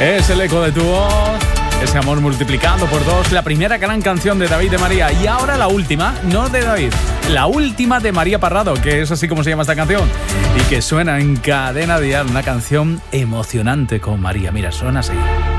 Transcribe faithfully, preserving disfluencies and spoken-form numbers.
Es el eco de tu voz, ese amor multiplicado por dos, la primera gran canción de David de María. Y ahora la última, no de David, la última de María Parrado, que es así como se llama esta canción, y que suena en Cadena Dial, una canción emocionante con María. Mira, suena así.